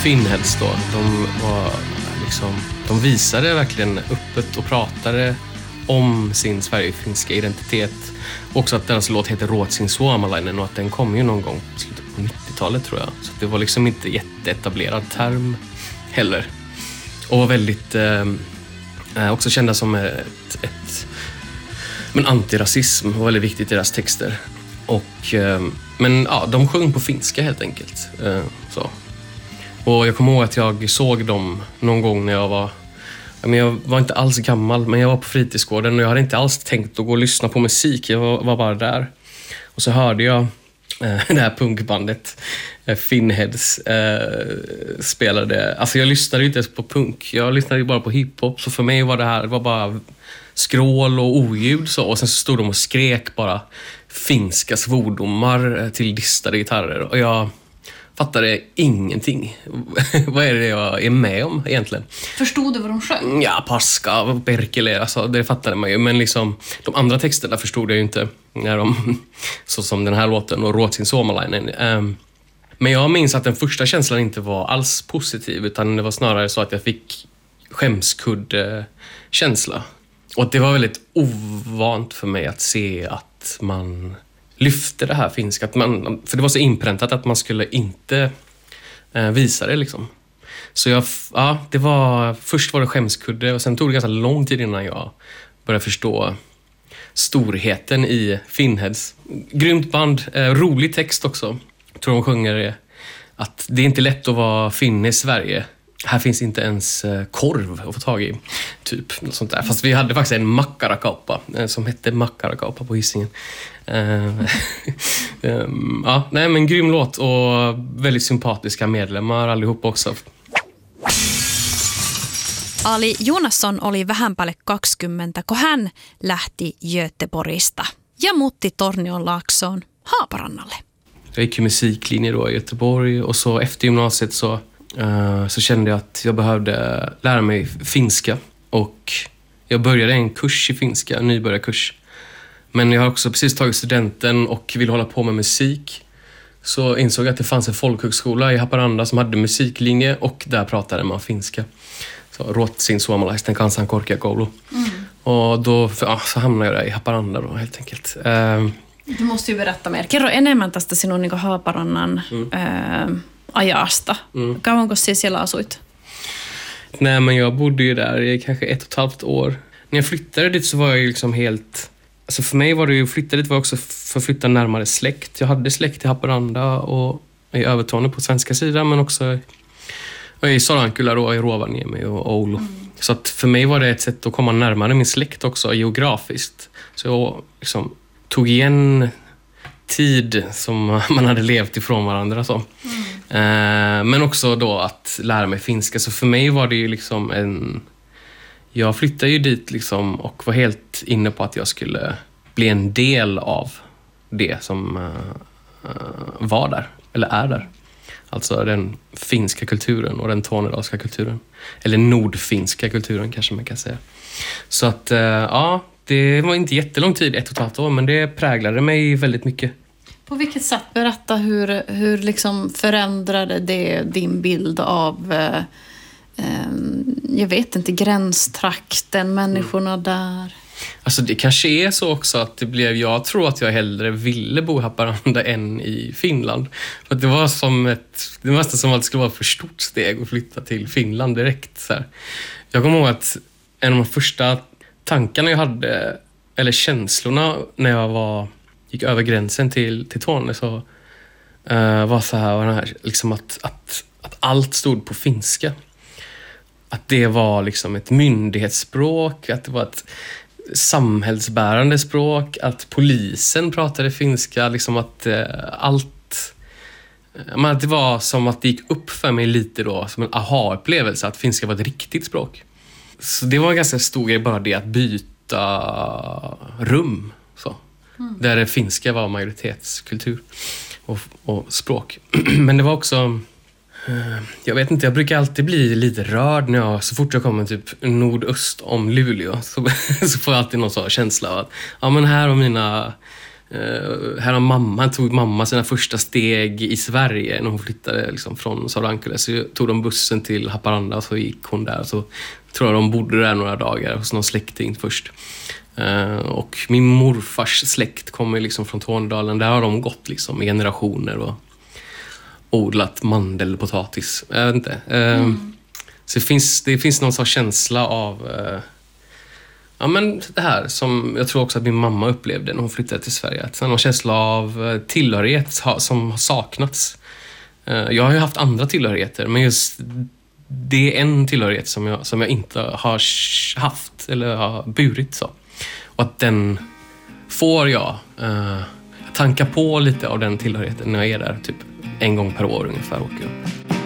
Finnheads då, de visade verkligen öppet och pratade om sin sverigefinska identitet. Också att deras låt heter Ruotsin suomalainen och att den kom ju någon gång i slutet på 90-talet tror jag. Så det var liksom inte jätteetablerad term heller. Och var väldigt också kända som men antirasism var väldigt viktigt i deras texter. Och, men ja, de sjöng på finska helt enkelt. Så. Och jag kommer ihåg att jag såg dem någon gång när jag var inte alls gammal, men jag var på fritidsgården och jag hade inte alls tänkt att gå och lyssna på musik. Jag var bara där. Och så hörde jag det här punkbandet Finnheads spelade. Alltså jag lyssnade ju inte ens på punk. Jag lyssnade ju bara på hiphop. Så för mig var det var bara skrål och oljud så. Och sen så stod de och skrek bara finska svordomar till distade gitarrer. Och jag fattade ingenting. Vad är det jag är med om egentligen? Förstod du vad de sjöng? Ja, paska, perkele, alltså, det fattade man ju. Men liksom, de andra texterna förstod jag ju inte. När så som den här låten och Ruotsin suomalainen. Men jag minns att den första känslan inte var alls positiv. Utan det var snarare så att jag fick skämskudd-känsla. Och det var väldigt ovant för mig att se att man lyfte det här finska. För det var så inpräntat att man skulle inte visa det liksom. Så först var det skämskudde och sen tog det ganska lång tid innan jag började förstå storheten i Finnheads. Grymt band, rolig text också. Jag tror de sjunger att det är inte lätt att vara finne i Sverige. Här finns inte ens korv att få tag i, typ. Något sånt där. Fast vi hade faktiskt en makkarakauppa som hette Makkarakauppa på Hisingen. Men grym låt och väldigt sympatiska medlemmar allihop också. Ali Jonasson oli vähän päälle 20, kun hän lähti Göteborgista ja muutti Tornionlaaksoon Haaparannalle. Jag gick ju musiklinje då i Göteborg och så efter gymnasiet så kände jag att jag behövde lära mig finska och jag började en kurs i finska, en nybörjarkurs. Men jag har också precis tagit studenten och ville hålla på med musik. Så insåg jag att det fanns en folkhögskola i Haparanda som hade musiklinje och där pratade man finska. Så Ruotsin suomalaisten kansankorkeakoulu. Och då så hamnade jag där i Haparanda då helt enkelt. Du måste ju berätta mer. Kerro enemmän tästä sinun niin Haaparannan ajasta. Kauanko siellä asuit? Nej, men jag bodde ju där i kanske 1,5 år. När jag flyttade dit så var jag liksom helt... Alltså för mig var det ju, flytta dit var också för att flytta närmare släkt. Jag hade släkt i Haparanda och i Övertorneå på svenska sidan, men också i Sodankylä då, i Rovaniemi och Oulu. Så att för mig var det ett sätt att komma närmare min släkt också geografiskt. Så jag liksom tog igen tid som man hade levt ifrån varandra så. Men också då att lära mig finska. Så för mig var det ju liksom jag flyttade ju dit liksom och var helt inne på att jag skulle bli en del av det som var där, eller är där. Alltså den finska kulturen och den tornedalska kulturen. Eller nordfinska kulturen kanske man kan säga. Så att det var inte jättelång tid, 1,5 år, men det präglade mig väldigt mycket. På vilket sätt? Berätta hur liksom förändrade det din bild av jag vet inte, gränstrakten, människorna där? Alltså det kanske är så också att det blev, jag tror att jag hellre ville bo i Haparanda än i Finland. För att det var det var nästan som att det skulle vara ett för stort steg att flytta till Finland direkt. Så här. Jag kommer ihåg att en av de första tankarna jag hade, eller känslorna när jag gick över gränsen till Torne, så var så här liksom att allt stod på finska. Att det var liksom ett myndighetsspråk, att det var ett samhällsbärande språk, att polisen pratade finska, liksom att allt... Men det var som att det gick upp för mig lite då, som en aha-upplevelse, att finska var ett riktigt språk. Så det var en ganska stor grej, bara det att byta rum. Så. Där det finska var majoritetskultur och språk. Men det var också... Jag vet inte, jag brukar alltid bli lite rörd när så fort jag kommer typ nordöst om Luleå så får jag alltid någon sån känsla av att men här har mina Här har mamma, tog mamma sina första steg i Sverige när hon flyttade liksom från Sorankele. Så tog de bussen till Haparanda och så gick hon där. Så tror jag de bodde där några dagar hos någon släkting först. Och min morfars släkt kommer liksom från Tornedalen. Där har de gått liksom i generationer och odlat mandelpotatis. Jag vet inte. Så det finns någon sorts känsla av ja, men det här som jag tror också att min mamma upplevde när hon flyttade till Sverige. Att någon känsla av tillhörighet som har saknats. Jag har ju haft andra tillhörigheter, men just det är en tillhörighet som jag inte har haft eller har burit så. Och att den får jag tanka på lite av den tillhörigheten när jag är där typ en gång per år ungefär åker jag.